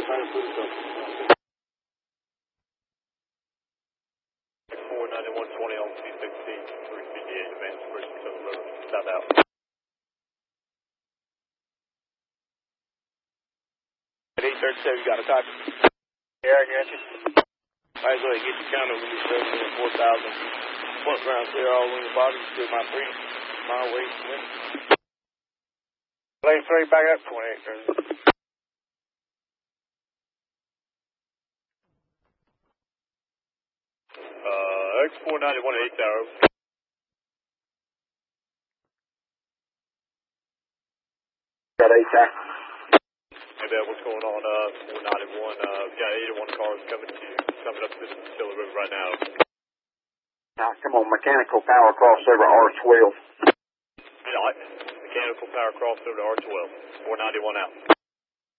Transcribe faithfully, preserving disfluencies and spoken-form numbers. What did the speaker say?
four ninety-one twenty on T sixteen, three fifty-eight, advance bridge to the road, stop out. At eight thirty-seven, you got a copy? Yeah, I got you. Might as well get your counter when you start doing four thousand. Front ground clear all in the body, still my three, mile away from it. Lane three, back up twenty-eight thirty. Uh, X four ninety-one eight tower. Got eight tower. Hey, man, what's going on? Uh, four ninety-one, uh, we got eighty-one cars coming to you, coming up to the Distillery River right now. Now, come on, mechanical power crossover R twelve. Yeah, mechanical power crossover to R twelve, four ninety-one out.